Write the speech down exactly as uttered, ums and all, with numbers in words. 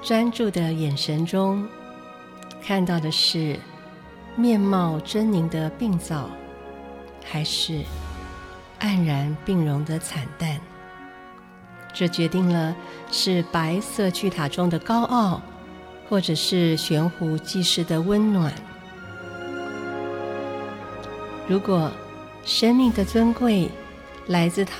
专注的眼神中，看到的是面貌狰狞的病灶，还是黯然病容的惨淡？这决定了是白色巨塔中的高傲，或者是悬壶济世的温暖。如果生命的尊贵来自它